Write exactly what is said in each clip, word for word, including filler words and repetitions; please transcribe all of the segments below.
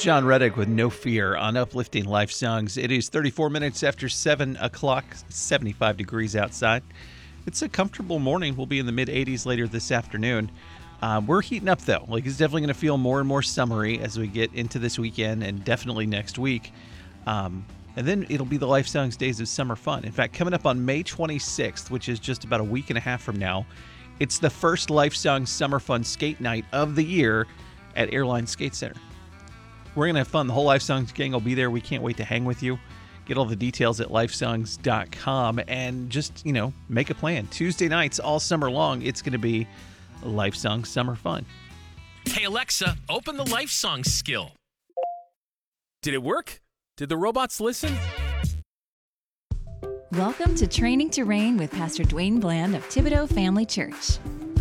John Reddick with No Fear on Uplifting Life Songs. It is thirty-four minutes after seven o'clock, seventy-five degrees outside. It's a comfortable morning. We'll be in the mid eighties later this afternoon. Uh, we're heating up, though. Like, it's definitely going to feel more and more summery as we get into this weekend and definitely next week. Um, and then it'll be the Life Songs Days of Summer Fun. In fact, coming up on May twenty-sixth, which is just about a week and a half from now, it's the first Life Songs Summer Fun skate night of the year at Airline Skate Center. We're going to have fun. The whole Life Songs gang will be there. We can't wait to hang with you. Get all the details at life songs dot com and just, you know, make a plan. Tuesday nights all summer long, it's going to be Life Songs Summer Fun. Hey, Alexa, open the Life Songs skill. Did it work? Did the robots listen? Welcome to Training to Reign with Pastor Dwayne Bland of Thibodaux Family Church.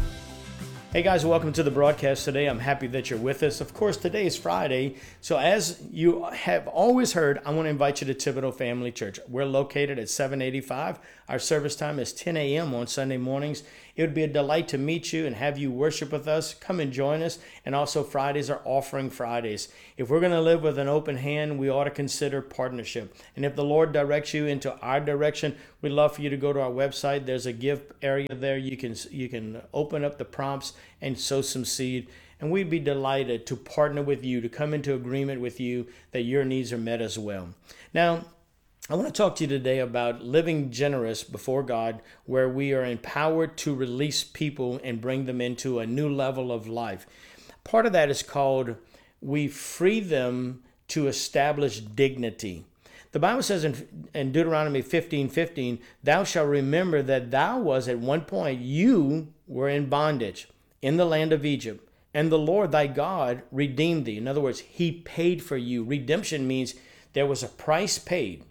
Hey guys, welcome to the broadcast today. I'm happy that you're with us. Of course, today is Friday. So as you have always heard, I want to invite you to Thibodaux Family Church. We're located at seven eighty-five. Our service time is ten a.m. on Sunday mornings. It would be a delight to meet you and have you worship with us. Come and join us. And also Fridays are Offering Fridays. If we're going to live with an open hand, we ought to consider partnership. And if the Lord directs you into our direction, we'd love for you to go to our website. There's a give area there. You can you can open up the prompts and sow some seed. And we'd be delighted to partner with you, to come into agreement with you that your needs are met as well. Now, I want to talk to you today about living generous before God, where we are empowered to release people and bring them into a new level of life. Part of that is called we free them to establish dignity. The Bible says in, in Deuteronomy fifteen fifteen, thou shalt remember that thou was at one point, you were in bondage in the land of Egypt, and the Lord thy God redeemed thee. In other words, he paid for you. Redemption means there was a price paid.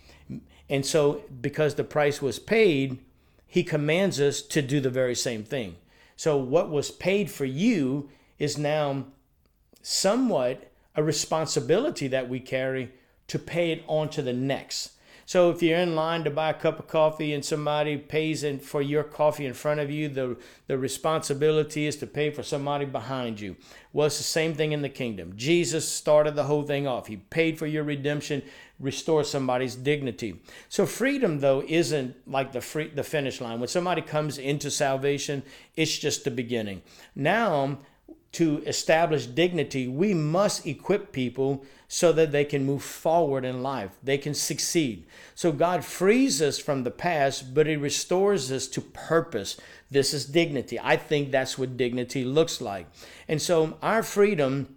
And so because the price was paid, he commands us to do the very same thing. So what was paid for you is now somewhat a responsibility that we carry to pay it on to the next. So if you're in line to buy a cup of coffee and somebody pays in for your coffee in front of you, the, the responsibility is to pay for somebody behind you. Well, it's the same thing in the kingdom. Jesus started the whole thing off. He paid for your redemption, restore somebody's dignity. So freedom, though, isn't like the free, the finish line. When somebody comes into salvation, it's just the beginning. Now, to establish dignity, we must equip people so that they can move forward in life. They can succeed. So God frees us from the past, but he restores us to purpose. This is dignity. I think that's what dignity looks like. And so our freedom,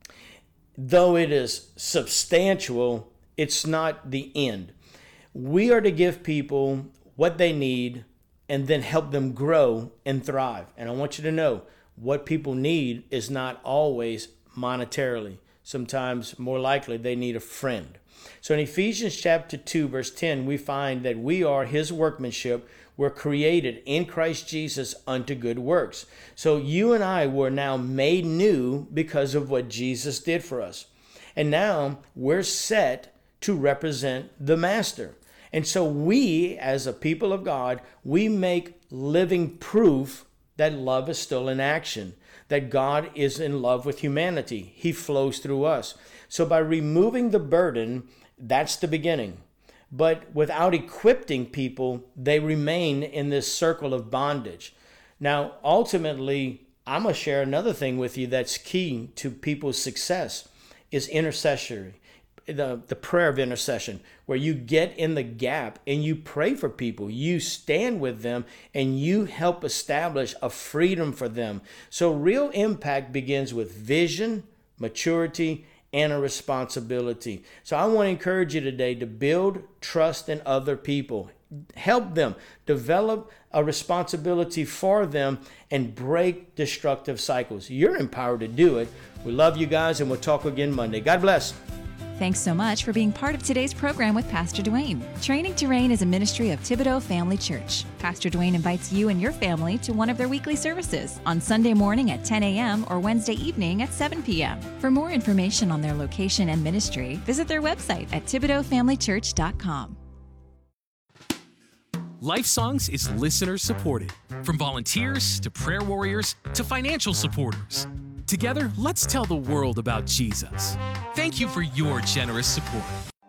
though it is substantial, it's not the end. We are to give people what they need and then help them grow and thrive. And I want you to know, what people need is not always monetarily. Sometimes, more likely, they need a friend. So in Ephesians chapter two, verse ten, we find that we are his workmanship. We're created in Christ Jesus unto good works. So you and I were now made new because of what Jesus did for us. And now we're set to represent the Master. And so we, as a people of God, we make living proof that love is still in action, that God is in love with humanity. He flows through us. So by removing the burden, that's the beginning. But without equipping people, they remain in this circle of bondage. Now, ultimately, I'm going to share another thing with you that's key to people's success is intercessory. The, the prayer of intercession, where you get in the gap and you pray for people. You stand with them and you help establish a freedom for them. So real impact begins with vision, maturity, and a responsibility. So I want to encourage you today to build trust in other people. Help them develop a responsibility for them and break destructive cycles. You're empowered to do it. We love you guys, and we'll talk again Monday. God bless. Thanks so much for being part of today's program with Pastor Dwayne. Training to Reign is a ministry of Thibodaux Family Church. Pastor Dwayne invites you and your family to one of their weekly services on Sunday morning at ten a.m. or Wednesday evening at seven p.m. For more information on their location and ministry, visit their website at thibodaux family church dot com. Life Songs is listener supported. From volunteers to prayer warriors to financial supporters, Together, let's tell the world about Jesus. Thank you for your generous support.